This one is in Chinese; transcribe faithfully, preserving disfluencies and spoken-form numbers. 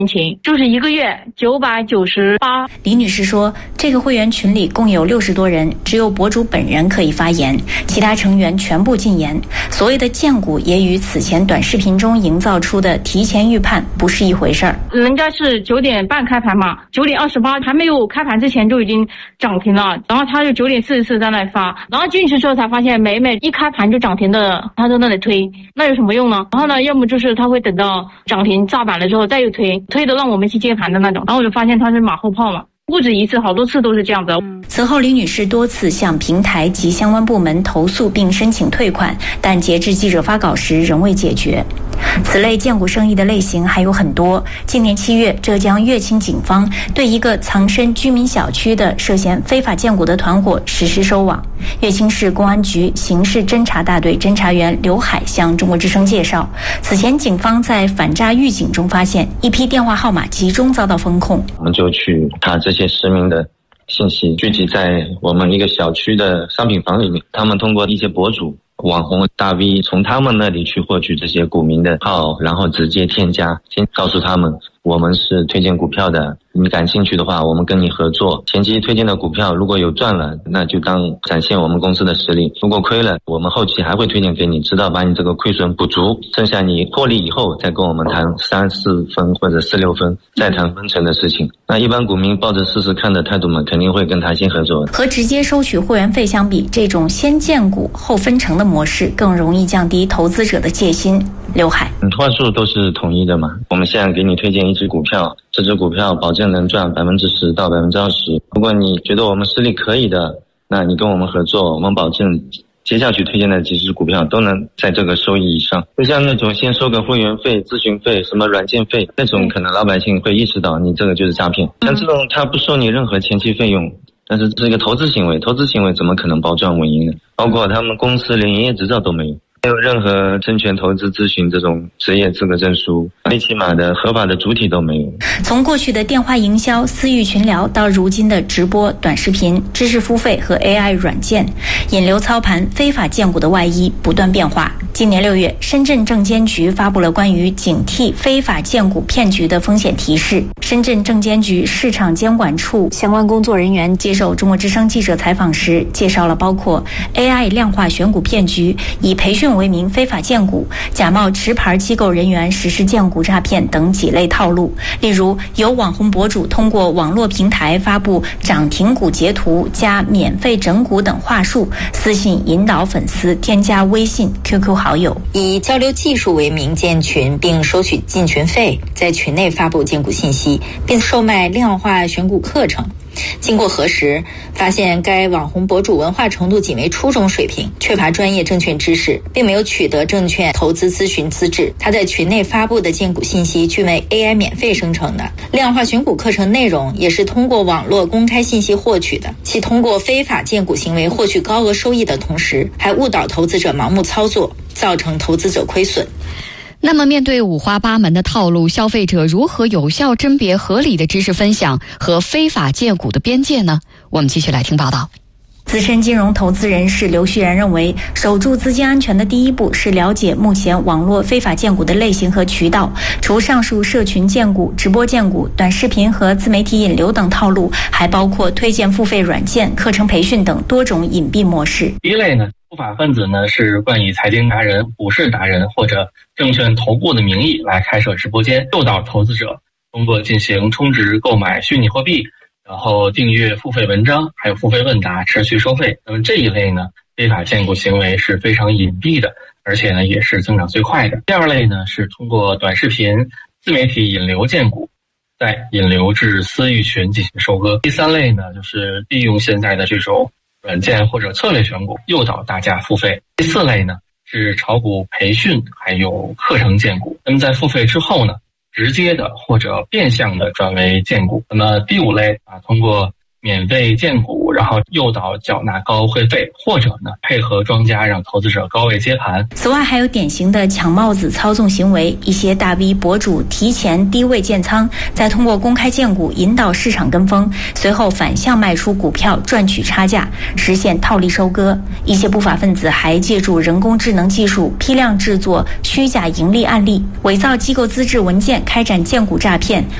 情，就是一个月九百九十八。 李女士说，这个会员群里共有六十多人，只有博主本人可以发言，其他成员全部禁言。所谓的荐股也与此前短视频中营造出的提前预判不是一回事儿。 人家是九点半开盘嘛，九点二十八还没有开盘之前就已经涨停了，然后他就九点四十四在那里发，然后进去之后才发现每每一开盘就涨停的，他在那里推，那有什么用呢？然后呢，要么就是他会等到涨停炸板了之后再又推，推的让我们去接盘的那种，然后我就发现他是马后炮嘛。不止一次，好多次都是这样子。 此后，李女士多次向平台及相关部门投诉并申请退款，但截至记者发稿时仍未解决。此类荐股生意的类型还有很多。今年七月，浙江乐清警方对一个藏身居民小区的涉嫌非法荐股的团伙实施收网。乐清市公安局刑事侦查大队侦查员刘海向中国之声介绍，此前警方在反诈预警中发现一批电话号码集中遭到封控， 我们就去查这些实名的信息，聚集在我们一个小区的商品房里面，他们通过一些博主、网红、大 V 从他们那里去获取这些股民的号，然后直接添加，先告诉他们我们是推荐股票的，你感兴趣的话我们跟你合作，前期推荐的股票如果有赚了，那就当展现我们公司的实力，如果亏了，我们后期还会推荐给你，直到把你这个亏损补足，剩下你获利以后再跟我们谈三四分或者四六分，再谈分成的事情。那一般股民抱着试试看的态度嘛，肯定会跟他先合作。 和直接收取会员费相比，这种先荐股后分成的模式更容易降低投资者的戒心。刘海， 嗯，话术都是统一的嘛。我们现在给你推荐一只股票，这只股票保证能赚百分之十到百分之二十。如果你觉得我们实力可以的，那你跟我们合作，我们保证接下去推荐的几只股票都能在这个收益以上。就像那种先收个会员费、咨询费、什么软件费，那种可能老百姓会意识到你这个就是诈骗。像这种他不收你任何前期费用，但是这个投资行为，投资行为怎么可能保赚稳赢呢？包括他们公司连营业执照都没有。没有任何证券投资咨询这种职业资格证书，最起码的合法的主体都没有。 从过去的电话营销、私域群聊，到如今的直播、短视频、知识付费和 A I 软件，引流操盘、非法荐股的外衣不断变化。今年六月，深圳证监局发布了关于警惕非法荐股骗局的风险提示。深圳证监局市场监管处相关工作人员接受中国之声记者采访时，介绍了包括 A I 量化选股骗局、以培训为名非法荐股、假冒持牌机构人员实施荐股诈骗等几类套路。例如，有网红博主通过网络平台发布涨停股截图加免费整股等话术，私信引导粉丝添加微信、Q Q 好友， 以交流技术为名建群，并收取进群费，在群内发布荐股信息，并售卖量化选股课程。经过核实，发现该网红博主文化程度仅为初中水平，缺乏专业证券知识，并没有取得证券投资咨询资质。他在群内发布的荐股信息均为 A I 免费生成的，量化选股课程内容也是通过网络公开信息获取的，其通过非法荐股行为获取高额收益的同时，还误导投资者盲目操作，造成投资者亏损。 那么面对五花八门的套路，消费者如何有效甄别合理的知识分享和非法荐股的边界呢？我们继续来听报道。 资深金融投资人士刘旭然认为，守住资金安全的第一步是了解目前网络非法荐股的类型和渠道。除上述社群荐股、直播荐股、短视频和自媒体引流等套路，还包括推荐付费软件、课程培训等多种隐蔽模式。 第一类呢，不法分子呢是冠以财经达人、股市达人或者证券投顾的名义来开设直播间，诱导投资者通过进行充值购买虚拟货币，然后订阅付费文章，还有付费问答持续收费。那么这一类呢，非法荐股行为是非常隐蔽的，而且呢也是增长最快的。第二类呢是通过短视频、自媒体引流荐股，再引流至私域群进行收割。第三类呢就是利用现在的这种软件或者策略选股，诱导大家付费。第四类呢是炒股培训还有课程荐股，那么在付费之后呢，直接的或者变相的转为荐股。那么第五类啊，通过免费荐股，然然后诱导缴纳高会费，或者呢配合庄家让投资者高位接盘。 此外，还有典型的抢帽子操纵行为，一些大 V 博主提前低位建仓，再通过公开荐股引导市场跟风，随后反向卖出股票赚取差价，实现套利收割。一些不法分子还借助人工智能技术批量制作虚假盈利案例，伪造机构资质文件开展荐股诈骗，